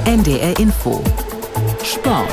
NDR Info Sport.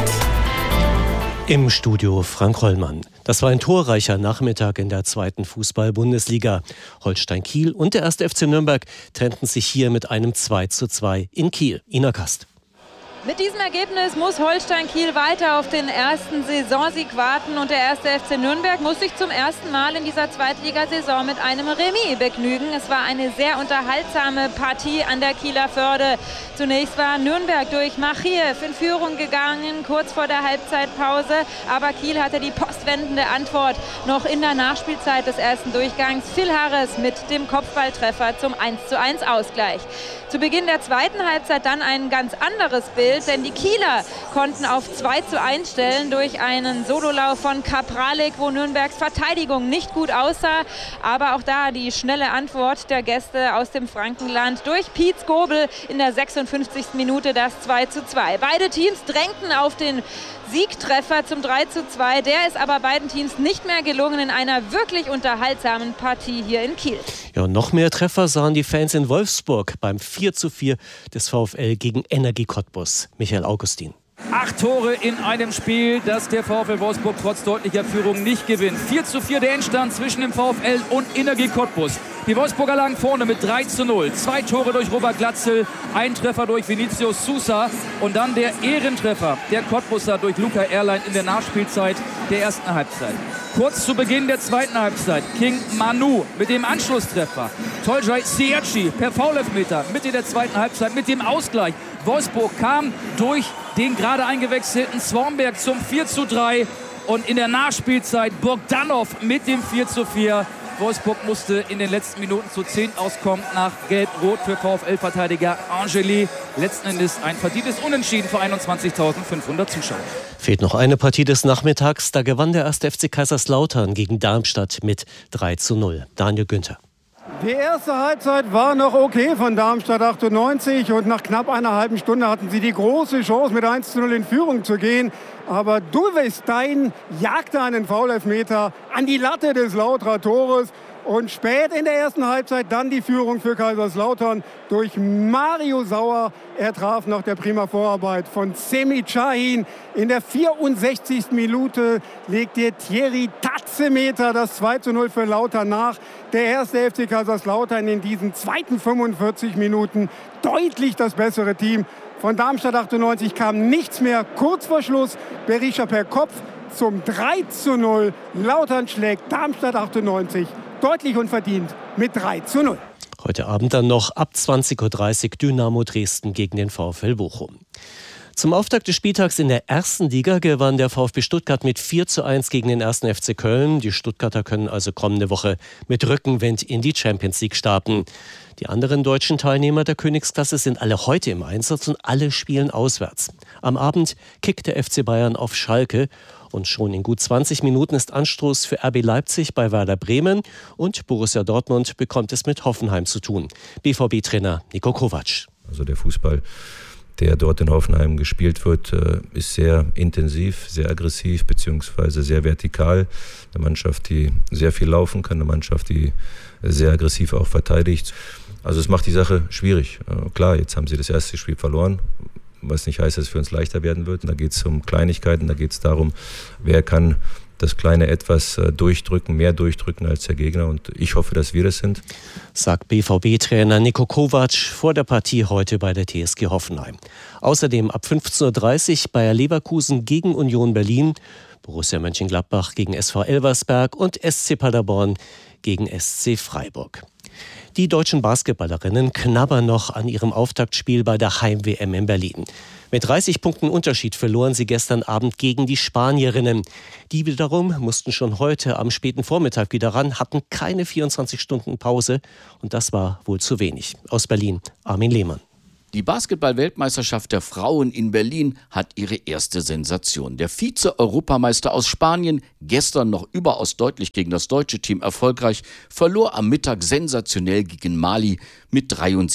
Im Studio Frank Hollmann. Das war ein torreicher Nachmittag in der zweiten Fußball-Bundesliga. Holstein Kiel und der 1. FC Nürnberg trennten sich hier mit einem 2:2 in Kiel. Ina Kast. Mit diesem Ergebnis muss Holstein Kiel weiter auf den ersten Saisonsieg warten und der 1. FC Nürnberg muss sich zum ersten Mal in dieser Zweitligasaison mit einem Remis begnügen. Es war eine sehr unterhaltsame Partie an der Kieler Förde. Zunächst war Nürnberg durch Machiev in Führung gegangen, kurz vor der Halbzeitpause, aber Kiel hatte die postwendende Antwort noch in der Nachspielzeit des ersten Durchgangs. Phil Harris mit dem Kopfballtreffer zum 1:1 Ausgleich. Zu Beginn der zweiten Halbzeit dann ein ganz anderes Bild, denn die Kieler konnten auf 2:1 stellen durch einen Sololauf von Kapralik, wo Nürnbergs Verteidigung nicht gut aussah. Aber auch da die schnelle Antwort der Gäste aus dem Frankenland durch Piet Skobel in der 56. Minute das 2:2. Beide Teams drängten auf den Siegtreffer zum 3:2. Der ist aber beiden Teams nicht mehr gelungen in einer wirklich unterhaltsamen Partie hier in Kiel. Ja, und noch mehr Treffer sahen die Fans in Wolfsburg beim 4:4 des VfL gegen Energie Cottbus. Michael Augustin. 8 Tore in einem Spiel, das der VfL Wolfsburg trotz deutlicher Führung nicht gewinnt. 4:4 der Endstand zwischen dem VfL und Energie Cottbus. Die Wolfsburger lagen vorne mit 3:0. 2 Tore durch Robert Glatzel, ein Treffer durch Vinicius Sousa und dann der Ehrentreffer der Cottbuser durch Luca Erlein in der Nachspielzeit der ersten Halbzeit. Kurz zu Beginn der zweiten Halbzeit King Manu mit dem Anschlusstreffer. Toljai Siachi per Foulelfmeter Mitte der zweiten Halbzeit mit dem Ausgleich. Wolfsburg kam durch den gerade eingewechselten Swanberg zum 4:3 und in der Nachspielzeit Bogdanov mit dem 4:4. Wolfsburg musste in den letzten Minuten zu 10 auskommen nach Gelb-Rot für VfL-Verteidiger Angeli. Letzten Endes ein verdientes Unentschieden für 21.500 Zuschauer. Fehlt noch eine Partie des Nachmittags. Da gewann der 1. FC Kaiserslautern gegen Darmstadt mit 3:0. Daniel Günther. Die erste Halbzeit war noch okay von Darmstadt 98 und nach knapp einer halben Stunde hatten sie die große Chance mit 1:0 in Führung zu gehen. Aber Duvestein jagte einen Foulelfmeter an die Latte des Lauterer Tores. Und spät in der ersten Halbzeit dann die Führung für Kaiserslautern durch Mario Sauer. Er traf nach der prima Vorarbeit von Semih Şahin. In der 64. Minute legte Thierry Tazemeter das 2:0 für Lautern nach. Der erste FC Kaiserslautern in diesen zweiten 45 Minuten deutlich das bessere Team. Von Darmstadt 98 kam nichts mehr. Kurz vor Schluss Berisha per Kopf zum 3:0. Lautern schlägt Darmstadt 98 deutlich und verdient mit 3:0. Heute Abend dann noch ab 20:30 Uhr Dynamo Dresden gegen den VfL Bochum. Zum Auftakt des Spieltags in der ersten Liga gewann der VfB Stuttgart mit 4:1 gegen den 1. FC Köln. Die Stuttgarter können also kommende Woche mit Rückenwind in die Champions League starten. Die anderen deutschen Teilnehmer der Königsklasse sind alle heute im Einsatz und alle spielen auswärts. Am Abend kickt der FC Bayern auf Schalke und schon in gut 20 Minuten ist Anstoß für RB Leipzig bei Werder Bremen und Borussia Dortmund bekommt es mit Hoffenheim zu tun. BVB-Trainer Niko Kovac. Also der Fußball, der dort in Hoffenheim gespielt wird, ist sehr intensiv, sehr aggressiv bzw. sehr vertikal. Eine Mannschaft, die sehr viel laufen kann, eine Mannschaft, die sehr aggressiv auch verteidigt. Also es macht die Sache schwierig. Klar, jetzt haben sie das erste Spiel verloren, was nicht heißt, dass es für uns leichter werden wird. Da geht es um Kleinigkeiten, da geht es darum, wer kann das kleine Etwas durchdrücken, mehr durchdrücken als der Gegner. Und ich hoffe, dass wir das sind. Sagt BVB-Trainer Niko Kovac vor der Partie heute bei der TSG Hoffenheim. Außerdem ab 15:30 Uhr Bayer Leverkusen gegen Union Berlin, Borussia Mönchengladbach gegen SV Elversberg und SC Paderborn gegen SC Freiburg. Die deutschen Basketballerinnen knabbern noch an ihrem Auftaktspiel bei der Heim-WM in Berlin. Mit 30 Punkten Unterschied verloren sie gestern Abend gegen die Spanierinnen. Die wiederum mussten schon heute am späten Vormittag wieder ran, hatten keine 24 Stunden Pause und das war wohl zu wenig. Aus Berlin, Armin Lehmann. Die Basketball-Weltmeisterschaft der Frauen in Berlin hat ihre erste Sensation. Der Vize-Europameister aus Spanien, gestern noch überaus deutlich gegen das deutsche Team erfolgreich, verlor am Mittag sensationell gegen Mali mit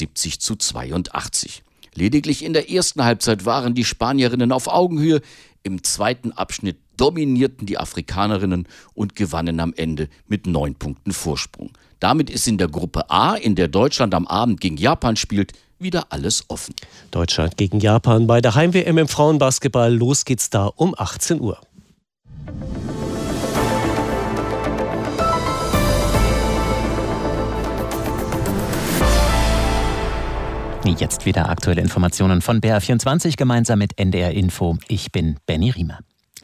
73:82. Lediglich in der ersten Halbzeit waren die Spanierinnen auf Augenhöhe. Im zweiten Abschnitt dominierten die Afrikanerinnen und gewannen am Ende mit 9 Punkten Vorsprung. Damit ist in der Gruppe A, in der Deutschland am Abend gegen Japan spielt, wieder alles offen. Deutschland gegen Japan bei der Heim-WM im Frauenbasketball. Los geht's da um 18 Uhr. Jetzt wieder aktuelle Informationen von BR24 gemeinsam mit NDR Info. Ich bin Benny Riemer.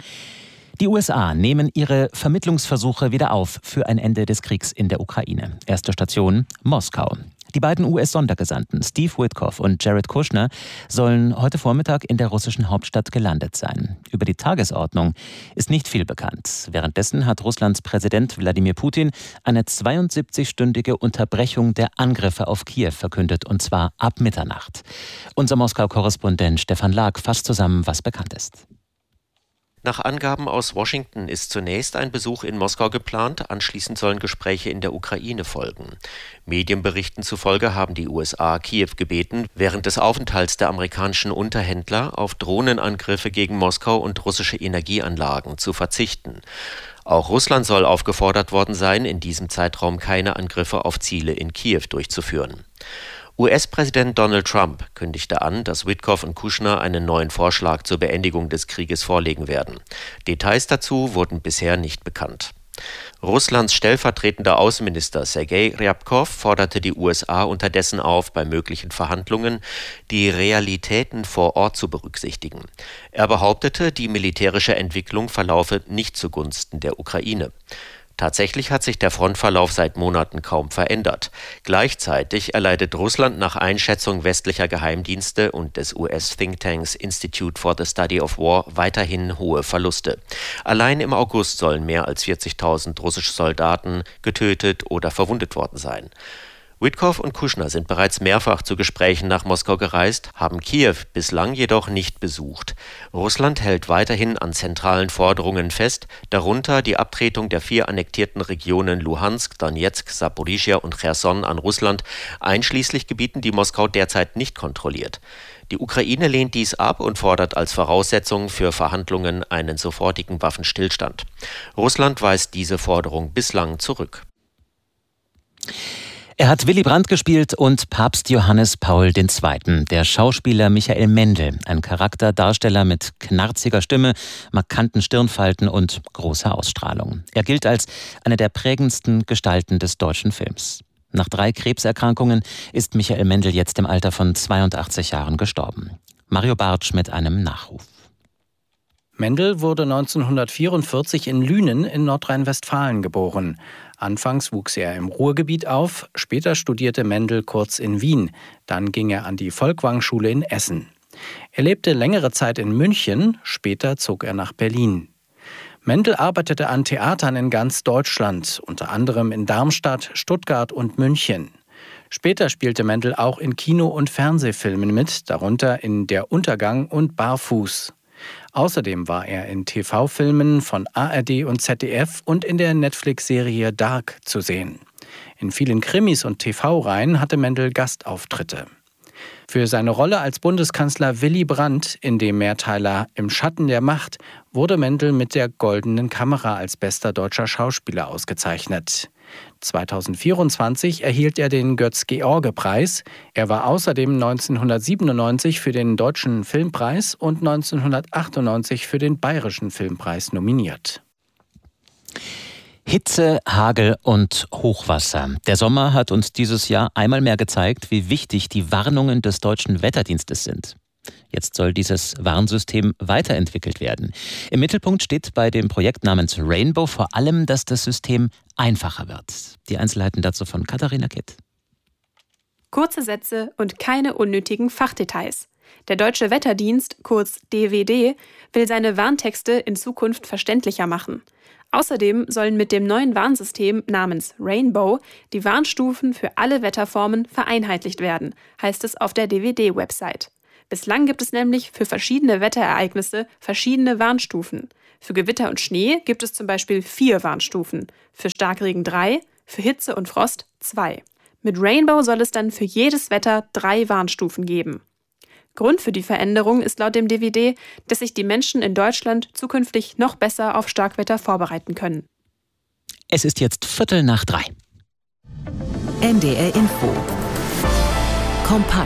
Die USA nehmen ihre Vermittlungsversuche wieder auf für ein Ende des Kriegs in der Ukraine. Erste Station Moskau. Die beiden US-Sondergesandten Steve Witkoff und Jared Kushner sollen heute Vormittag in der russischen Hauptstadt gelandet sein. Über die Tagesordnung ist nicht viel bekannt. Währenddessen hat Russlands Präsident Wladimir Putin eine 72-stündige Unterbrechung der Angriffe auf Kiew verkündet, und zwar ab Mitternacht. Unser Moskau-Korrespondent Stefan Lag fasst zusammen, was bekannt ist. Nach Angaben aus Washington ist zunächst ein Besuch in Moskau geplant, anschließend sollen Gespräche in der Ukraine folgen. Medienberichten zufolge haben die USA Kiew gebeten, während des Aufenthalts der amerikanischen Unterhändler auf Drohnenangriffe gegen Moskau und russische Energieanlagen zu verzichten. Auch Russland soll aufgefordert worden sein, in diesem Zeitraum keine Angriffe auf Ziele in Kiew durchzuführen. US-Präsident Donald Trump kündigte an, dass Witkoff und Kushner einen neuen Vorschlag zur Beendigung des Krieges vorlegen werden. Details dazu wurden bisher nicht bekannt. Russlands stellvertretender Außenminister Sergei Ryabkov forderte die USA unterdessen auf, bei möglichen Verhandlungen die Realitäten vor Ort zu berücksichtigen. Er behauptete, die militärische Entwicklung verlaufe nicht zugunsten der Ukraine. Tatsächlich hat sich der Frontverlauf seit Monaten kaum verändert. Gleichzeitig erleidet Russland nach Einschätzung westlicher Geheimdienste und des US-Thinktanks Institute for the Study of War weiterhin hohe Verluste. Allein im August sollen mehr als 40.000 russische Soldaten getötet oder verwundet worden sein. Witkoff und Kushner sind bereits mehrfach zu Gesprächen nach Moskau gereist, haben Kiew bislang jedoch nicht besucht. Russland hält weiterhin an zentralen Forderungen fest, darunter die Abtretung der 4 annektierten Regionen Luhansk, Donetsk, Saporischschja und Cherson an Russland, einschließlich Gebieten, die Moskau derzeit nicht kontrolliert. Die Ukraine lehnt dies ab und fordert als Voraussetzung für Verhandlungen einen sofortigen Waffenstillstand. Russland weist diese Forderung bislang zurück. Er hat Willy Brandt gespielt und Papst Johannes Paul II. Der Schauspieler Michael Mendl, ein Charakterdarsteller mit knarziger Stimme, markanten Stirnfalten und großer Ausstrahlung. Er gilt als eine der prägendsten Gestalten des deutschen Films. Nach 3 Krebserkrankungen ist Michael Mendl jetzt im Alter von 82 Jahren gestorben. Mario Bartsch mit einem Nachruf. Mendl wurde 1944 in Lünen in Nordrhein-Westfalen geboren. Anfangs wuchs er im Ruhrgebiet auf, später studierte Mendl kurz in Wien. Dann ging er an die Folkwang-Schule in Essen. Er lebte längere Zeit in München, später zog er nach Berlin. Mendl arbeitete an Theatern in ganz Deutschland, unter anderem in Darmstadt, Stuttgart und München. Später spielte Mendl auch in Kino- und Fernsehfilmen mit, darunter in Der Untergang und Barfuß. Außerdem war er in TV-Filmen von ARD und ZDF und in der Netflix-Serie Dark zu sehen. In vielen Krimis und TV-Reihen hatte Mendl Gastauftritte. Für seine Rolle als Bundeskanzler Willy Brandt in dem Mehrteiler Im Schatten der Macht wurde Mendl mit der Goldenen Kamera als bester deutscher Schauspieler ausgezeichnet. 2024 erhielt er den Götz-George-Preis. Er war außerdem 1997 für den Deutschen Filmpreis und 1998 für den Bayerischen Filmpreis nominiert. Hitze, Hagel und Hochwasser. Der Sommer hat uns dieses Jahr einmal mehr gezeigt, wie wichtig die Warnungen des Deutschen Wetterdienstes sind. Jetzt soll dieses Warnsystem weiterentwickelt werden. Im Mittelpunkt steht bei dem Projekt namens Rainbow vor allem, dass das System einfacher wird. Die Einzelheiten dazu von Katharina Kitt. Kurze Sätze und keine unnötigen Fachdetails. Der Deutsche Wetterdienst, kurz DWD, will seine Warntexte in Zukunft verständlicher machen. Außerdem sollen mit dem neuen Warnsystem namens Rainbow die Warnstufen für alle Wetterformen vereinheitlicht werden, heißt es auf der DWD-Website. Bislang gibt es nämlich für verschiedene Wetterereignisse verschiedene Warnstufen. Für Gewitter und Schnee gibt es zum Beispiel 4 Warnstufen, für Starkregen 3, für Hitze und Frost 2. Mit Rainbow soll es dann für jedes Wetter 3 Warnstufen geben. Grund für die Veränderung ist laut dem DWD, dass sich die Menschen in Deutschland zukünftig noch besser auf Starkwetter vorbereiten können. Es ist jetzt 2:15. NDR Info. Kompakt.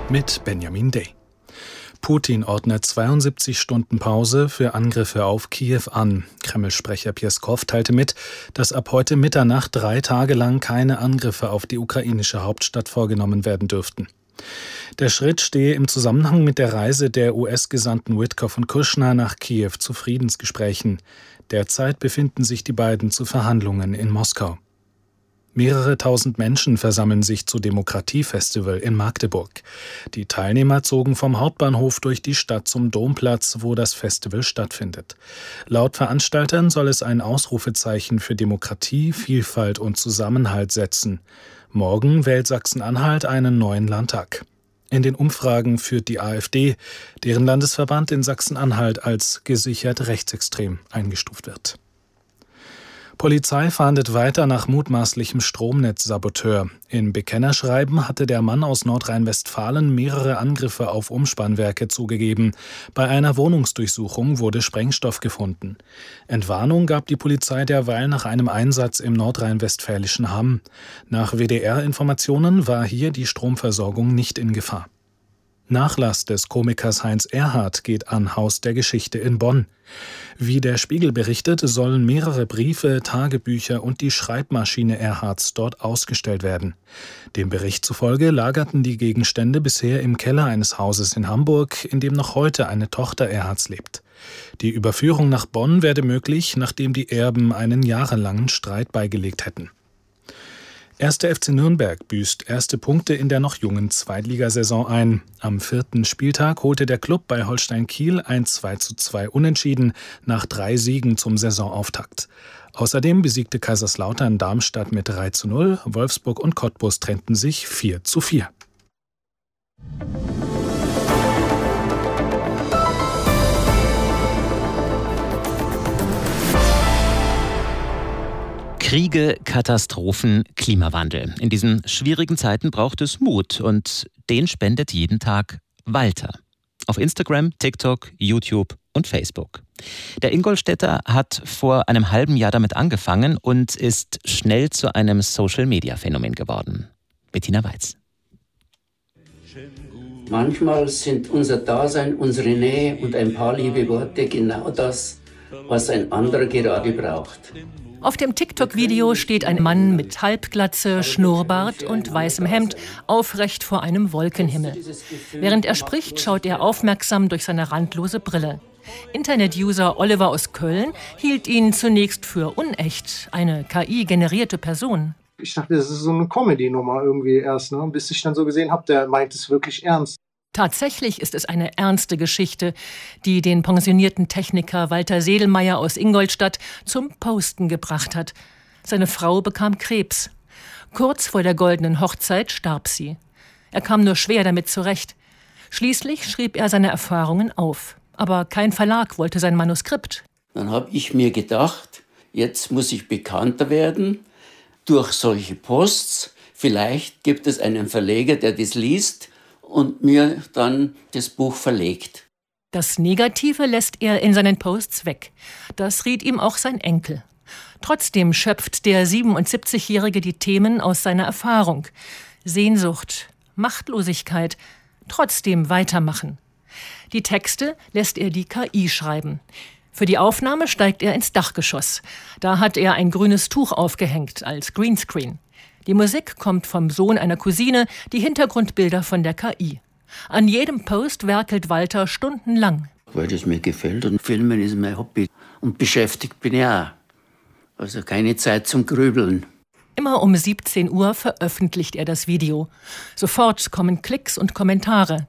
mit Benjamin Day. Putin ordnet 72 Stunden Pause für Angriffe auf Kiew an. Kreml-Sprecher Pjeskow teilte mit, dass ab heute Mitternacht 3 Tage lang keine Angriffe auf die ukrainische Hauptstadt vorgenommen werden dürften. Der Schritt stehe im Zusammenhang mit der Reise der US-Gesandten Witkoff und Kushner nach Kiew zu Friedensgesprächen. Derzeit befinden sich die beiden zu Verhandlungen in Moskau. Mehrere tausend Menschen versammeln sich zu Demokratiefestival in Magdeburg. Die Teilnehmer zogen vom Hauptbahnhof durch die Stadt zum Domplatz, wo das Festival stattfindet. Laut Veranstaltern soll es ein Ausrufezeichen für Demokratie, Vielfalt und Zusammenhalt setzen. Morgen wählt Sachsen-Anhalt einen neuen Landtag. In den Umfragen führt die AfD, deren Landesverband in Sachsen-Anhalt als gesichert rechtsextrem eingestuft wird. Polizei fahndet weiter nach mutmaßlichem Stromnetzsaboteur. In Bekennerschreiben hatte der Mann aus Nordrhein-Westfalen mehrere Angriffe auf Umspannwerke zugegeben. Bei einer Wohnungsdurchsuchung wurde Sprengstoff gefunden. Entwarnung gab die Polizei derweil nach einem Einsatz im nordrhein-westfälischen Hamm. Nach WDR-Informationen war hier die Stromversorgung nicht in Gefahr. Nachlass des Komikers Heinz Erhardt geht an Haus der Geschichte in Bonn. Wie der Spiegel berichtet, sollen mehrere Briefe, Tagebücher und die Schreibmaschine Erhardts dort ausgestellt werden. Dem Bericht zufolge lagerten die Gegenstände bisher im Keller eines Hauses in Hamburg, in dem noch heute eine Tochter Erhardts lebt. Die Überführung nach Bonn werde möglich, nachdem die Erben einen jahrelangen Streit beigelegt hätten. 1. FC Nürnberg büßt erste Punkte in der noch jungen Zweitligasaison ein. Am 4. Spieltag holte der Klub bei Holstein Kiel ein 2:2 Unentschieden nach 3 Siegen zum Saisonauftakt. Außerdem besiegte Kaiserslautern Darmstadt mit 3:0, Wolfsburg und Cottbus trennten sich 4:4. Kriege, Katastrophen, Klimawandel. In diesen schwierigen Zeiten braucht es Mut und den spendet jeden Tag Walter. Auf Instagram, TikTok, YouTube und Facebook. Der Ingolstädter hat vor einem halben Jahr damit angefangen und ist schnell zu einem Social-Media-Phänomen geworden. Bettina Weiz. Manchmal sind unser Dasein, unsere Nähe und ein paar liebe Worte genau das, was ein anderer gerade braucht. Auf dem TikTok-Video steht ein Mann mit Halbglatze, Schnurrbart und weißem Hemd aufrecht vor einem Wolkenhimmel. Während er spricht, schaut er aufmerksam durch seine randlose Brille. Internet-User Oliver aus Köln hielt ihn zunächst für unecht, eine KI-generierte Person. Ich dachte, das ist so eine Comedy-Nummer irgendwie erst, ne? Bis ich dann so gesehen habe, der meint es wirklich ernst. Tatsächlich ist es eine ernste Geschichte, die den pensionierten Techniker Walter Sedelmeier aus Ingolstadt zum Posten gebracht hat. Seine Frau bekam Krebs. Kurz vor der goldenen Hochzeit starb sie. Er kam nur schwer damit zurecht. Schließlich schrieb er seine Erfahrungen auf. Aber kein Verlag wollte sein Manuskript. Dann habe ich mir gedacht, jetzt muss ich bekannter werden durch solche Posts. Vielleicht gibt es einen Verleger, der das liest und mir dann das Buch verlegt. Das Negative lässt er in seinen Posts weg. Das riet ihm auch sein Enkel. Trotzdem schöpft der 77-Jährige die Themen aus seiner Erfahrung. Sehnsucht, Machtlosigkeit, trotzdem weitermachen. Die Texte lässt er die KI schreiben. Für die Aufnahme steigt er ins Dachgeschoss. Da hat er ein grünes Tuch aufgehängt als Greenscreen. Die Musik kommt vom Sohn einer Cousine, die Hintergrundbilder von der KI. An jedem Post werkelt Walter stundenlang. Weil das mir gefällt und Filmen ist mein Hobby. Und beschäftigt bin ich auch. Also keine Zeit zum Grübeln. Immer um 17 Uhr veröffentlicht er das Video. Sofort kommen Klicks und Kommentare.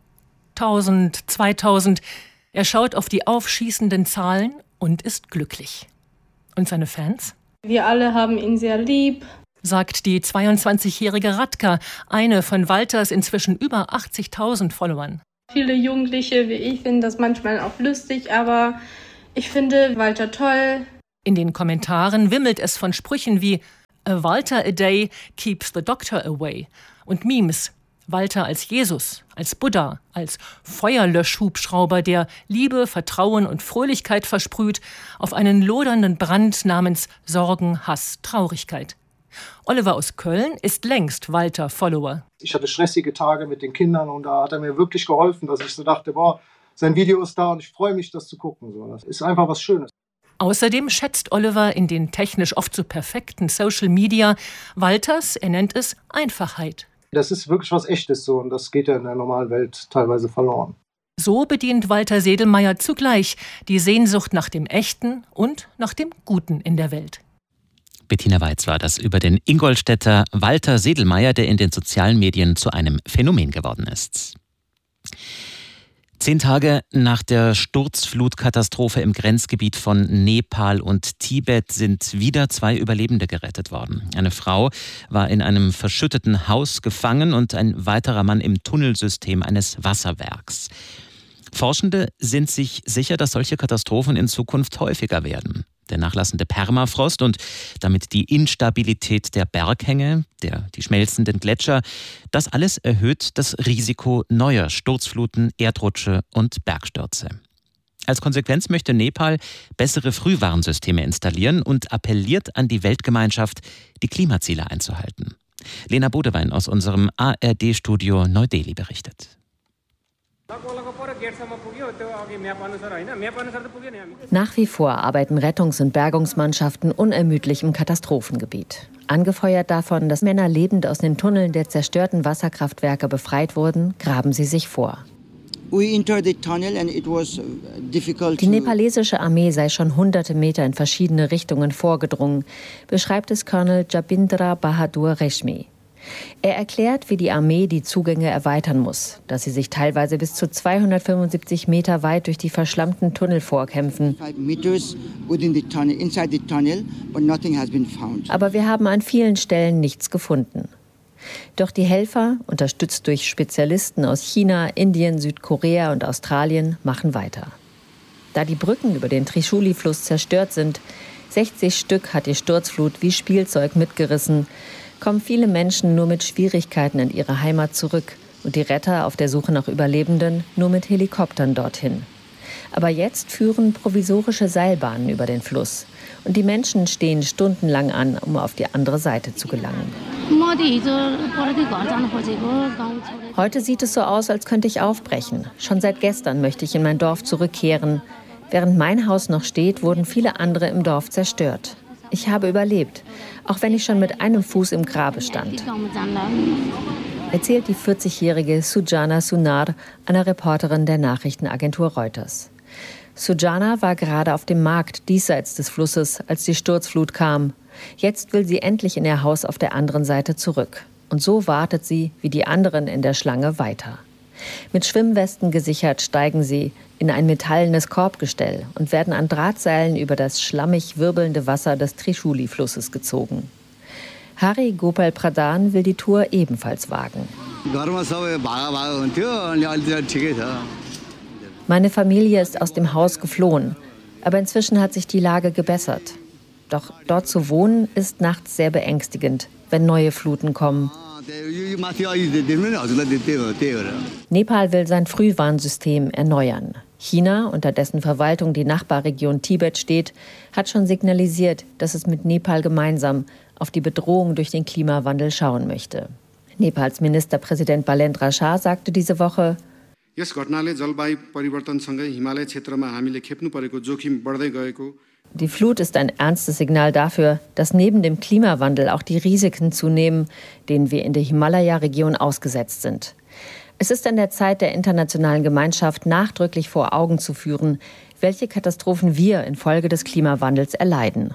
1000, 2000. Er schaut auf die aufschießenden Zahlen und ist glücklich. Und seine Fans? Wir alle haben ihn sehr lieb, sagt die 22-jährige Radka, eine von Walters inzwischen über 80.000 Followern. Viele Jugendliche wie ich finden das manchmal auch lustig, aber ich finde Walter toll. In den Kommentaren wimmelt es von Sprüchen wie "A Walter a day keeps the doctor away" und Memes. Walter als Jesus, als Buddha, als Feuerlöschhubschrauber, der Liebe, Vertrauen und Fröhlichkeit versprüht auf einen lodernden Brand namens Sorgen, Hass, Traurigkeit. Oliver aus Köln ist längst Walter-Follower. Ich hatte stressige Tage mit den Kindern und da hat er mir wirklich geholfen, dass ich so dachte, sein Video ist da und ich freue mich, das zu gucken. Das ist einfach was Schönes. Außerdem schätzt Oliver in den technisch oft so perfekten Social Media Walters, er nennt es Einfachheit. Das ist wirklich was Echtes so und das geht ja in der normalen Welt teilweise verloren. So bedient Walter Sedlmayr zugleich die Sehnsucht nach dem Echten und nach dem Guten in der Welt. Bettina Weiz war das über den Ingolstädter Walter Sedlmayr, der in den sozialen Medien zu einem Phänomen geworden ist. 10 Tage nach der Sturzflutkatastrophe im Grenzgebiet von Nepal und Tibet sind wieder 2 Überlebende gerettet worden. Eine Frau war in einem verschütteten Haus gefangen und ein weiterer Mann im Tunnelsystem eines Wasserwerks. Forschende sind sich sicher, dass solche Katastrophen in Zukunft häufiger werden. Der nachlassende Permafrost und damit die Instabilität der Berghänge, die schmelzenden Gletscher, das alles erhöht das Risiko neuer Sturzfluten, Erdrutsche und Bergstürze. Als Konsequenz möchte Nepal bessere Frühwarnsysteme installieren und appelliert an die Weltgemeinschaft, die Klimaziele einzuhalten. Lena Bodewein aus unserem ARD-Studio Neu-Delhi berichtet. Nach wie vor arbeiten Rettungs- und Bergungsmannschaften unermüdlich im Katastrophengebiet. Angefeuert davon, dass Männer lebend aus den Tunneln der zerstörten Wasserkraftwerke befreit wurden, graben sie sich vor. Die nepalesische Armee sei schon hunderte Meter in verschiedene Richtungen vorgedrungen, beschreibt es Colonel Jabindra Bahadur Reshmi. Er erklärt, wie die Armee die Zugänge erweitern muss, dass sie sich teilweise bis zu 275 Meter weit durch die verschlammten Tunnel vorkämpfen. Aber wir haben an vielen Stellen nichts gefunden. Doch die Helfer, unterstützt durch Spezialisten aus China, Indien, Südkorea und Australien, machen weiter. Da die Brücken über den Trishuli-Fluss zerstört sind, 60 Stück hat die Sturzflut wie Spielzeug mitgerissen, kommen viele Menschen nur mit Schwierigkeiten in ihre Heimat zurück und die Retter auf der Suche nach Überlebenden nur mit Helikoptern dorthin. Aber jetzt führen provisorische Seilbahnen über den Fluss und die Menschen stehen stundenlang an, um auf die andere Seite zu gelangen. Heute sieht es so aus, als könnte ich aufbrechen. Schon seit gestern möchte ich in mein Dorf zurückkehren. Während mein Haus noch steht, wurden viele andere im Dorf zerstört. Ich habe überlebt, auch wenn ich schon mit einem Fuß im Grabe stand, erzählt die 40-jährige Sujana Sunar einer Reporterin der Nachrichtenagentur Reuters. Sujana war gerade auf dem Markt diesseits des Flusses, als die Sturzflut kam. Jetzt will sie endlich in ihr Haus auf der anderen Seite zurück. Und so wartet sie, wie die anderen in der Schlange, weiter. Mit Schwimmwesten gesichert steigen sie in ein metallenes Korbgestell und werden an Drahtseilen über das schlammig wirbelnde Wasser des Trishuli-Flusses gezogen. Hari Gopal Pradhan will die Tour ebenfalls wagen. Meine Familie ist aus dem Haus geflohen, aber inzwischen hat sich die Lage gebessert. Doch dort zu wohnen ist nachts sehr beängstigend, wenn neue Fluten kommen. Nepal will sein Frühwarnsystem erneuern. China, unter dessen Verwaltung die Nachbarregion Tibet steht, hat schon signalisiert, dass es mit Nepal gemeinsam auf die Bedrohung durch den Klimawandel schauen möchte. Nepals Ministerpräsident Balendra Shah sagte diese Woche: Die Flut ist ein ernstes Signal dafür, dass neben dem Klimawandel auch die Risiken zunehmen, denen wir in der Himalaya-Region ausgesetzt sind. Es ist an der Zeit der internationalen Gemeinschaft, nachdrücklich vor Augen zu führen, welche Katastrophen wir infolge des Klimawandels erleiden.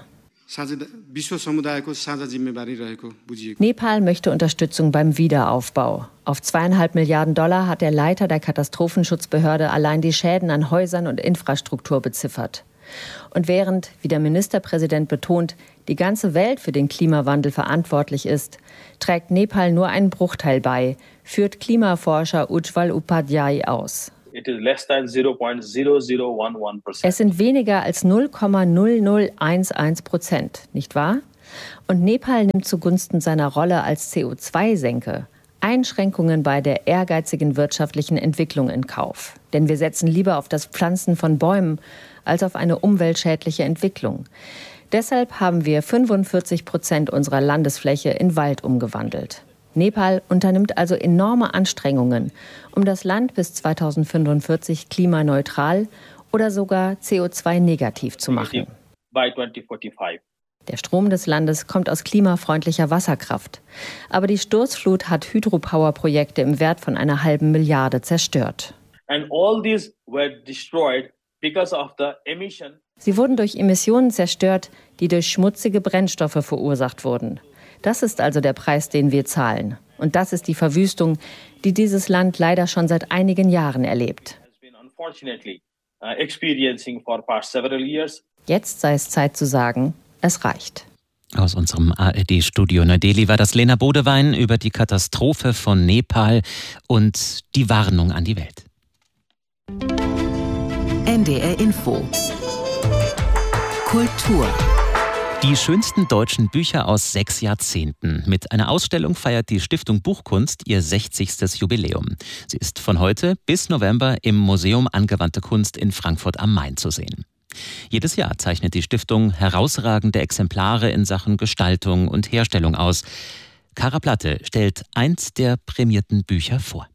Nepal möchte Unterstützung beim Wiederaufbau. Auf $2,5 Milliarden hat der Leiter der Katastrophenschutzbehörde allein die Schäden an Häusern und Infrastruktur beziffert. Und während, wie der Ministerpräsident betont, die ganze Welt für den Klimawandel verantwortlich ist, trägt Nepal nur einen Bruchteil bei, führt Klimaforscher Ujjwal Upadhyay aus. Es sind weniger als 0,0011%, nicht wahr? Und Nepal nimmt zugunsten seiner Rolle als CO2-Senke Einschränkungen bei der ehrgeizigen wirtschaftlichen Entwicklung in Kauf. Denn wir setzen lieber auf das Pflanzen von Bäumen als auf eine umweltschädliche Entwicklung. Deshalb haben wir 45% unserer Landesfläche in Wald umgewandelt. Nepal unternimmt also enorme Anstrengungen, um das Land bis 2045 klimaneutral oder sogar CO2-negativ zu machen. Der Strom des Landes kommt aus klimafreundlicher Wasserkraft. Aber die Sturzflut hat Hydropower-Projekte im Wert von 1,5 Milliarde zerstört. Sie wurden durch Emissionen zerstört, die durch schmutzige Brennstoffe verursacht wurden. Das ist also der Preis, den wir zahlen. Und das ist die Verwüstung, die dieses Land leider schon seit einigen Jahren erlebt. Jetzt sei es Zeit zu sagen, es reicht. Aus unserem ARD-Studio Neu-Delhi war das Lena Bodewein über die Katastrophe von Nepal und die Warnung an die Welt. NDR Info. Kultur. Die schönsten deutschen Bücher aus 6 Jahrzehnten. Mit einer Ausstellung feiert die Stiftung Buchkunst ihr 60. Jubiläum. Sie ist von heute bis November im Museum Angewandte Kunst in Frankfurt am Main zu sehen. Jedes Jahr zeichnet die Stiftung herausragende Exemplare in Sachen Gestaltung und Herstellung aus. Kara Platte stellt eins der prämierten Bücher vor.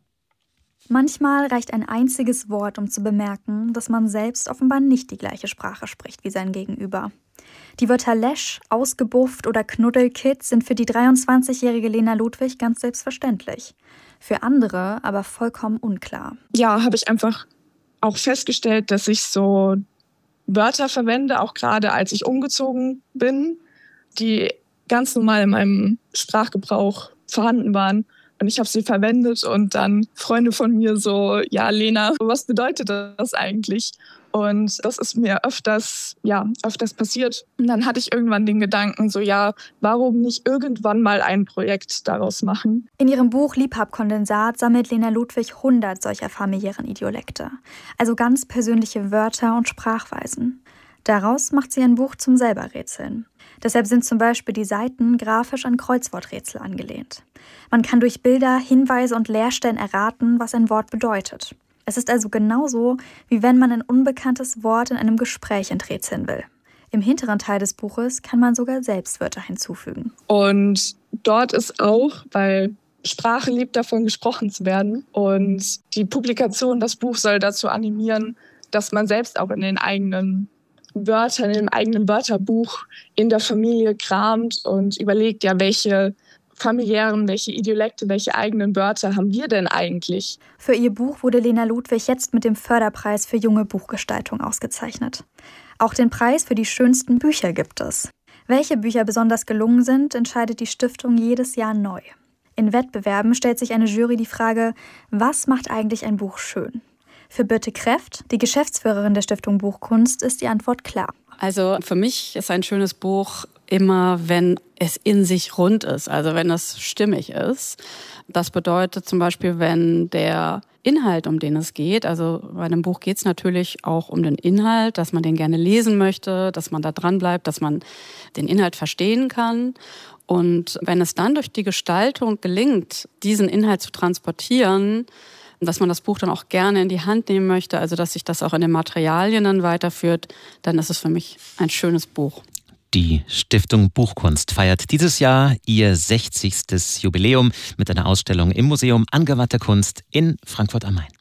Manchmal reicht ein einziges Wort, um zu bemerken, dass man selbst offenbar nicht die gleiche Sprache spricht wie sein Gegenüber. Die Wörter Lesch, ausgebufft oder Knuddelkid sind für die 23-jährige Lena Ludwig ganz selbstverständlich. Für andere aber vollkommen unklar. Ja, habe ich einfach auch festgestellt, dass ich so Wörter verwende, auch gerade als ich umgezogen bin, die ganz normal in meinem Sprachgebrauch vorhanden waren. Und ich habe sie verwendet und dann Freunde von mir so, ja Lena, was bedeutet das eigentlich? Und das ist mir öfters passiert. Und dann hatte ich irgendwann den Gedanken so, ja, warum nicht irgendwann mal ein Projekt daraus machen? In ihrem Buch Liebhabkondensat sammelt Lena Ludwig 100 solcher familiären Idiolekte. Also ganz persönliche Wörter und Sprachweisen. Daraus macht sie ein Buch zum Selberrätseln. Deshalb sind zum Beispiel die Seiten grafisch an Kreuzworträtsel angelehnt. Man kann durch Bilder, Hinweise und Leerstellen erraten, was ein Wort bedeutet. Es ist also genauso, wie wenn man ein unbekanntes Wort in einem Gespräch enträtseln will. Im hinteren Teil des Buches kann man sogar selbst Wörter hinzufügen. Und dort ist auch, weil Sprache liebt davon, gesprochen zu werden. Und die Publikation, das Buch soll dazu animieren, dass man selbst auch in den eigenen Wörtern, im eigenen Wörterbuch in der Familie kramt und überlegt, ja, welche familiären, welche Idiolekte, welche eigenen Wörter haben wir denn eigentlich? Für ihr Buch wurde Lena Ludwig jetzt mit dem Förderpreis für junge Buchgestaltung ausgezeichnet. Auch den Preis für die schönsten Bücher gibt es. Welche Bücher besonders gelungen sind, entscheidet die Stiftung jedes Jahr neu. In Wettbewerben stellt sich eine Jury die Frage, was macht eigentlich ein Buch schön? Für Birte Kreft, die Geschäftsführerin der Stiftung Buchkunst, ist die Antwort klar. Also für mich ist ein schönes Buch immer, wenn es in sich rund ist, also wenn es stimmig ist. Das bedeutet zum Beispiel, wenn der Inhalt, um den es geht, also bei einem Buch geht es natürlich auch um den Inhalt, dass man den gerne lesen möchte, dass man da dran bleibt, dass man den Inhalt verstehen kann. Und wenn es dann durch die Gestaltung gelingt, diesen Inhalt zu transportieren, dass man das Buch dann auch gerne in die Hand nehmen möchte, also dass sich das auch in den Materialien dann weiterführt, dann ist es für mich ein schönes Buch. Die Stiftung Buchkunst feiert dieses Jahr ihr 60. Jubiläum mit einer Ausstellung im Museum Angewandte Kunst in Frankfurt am Main.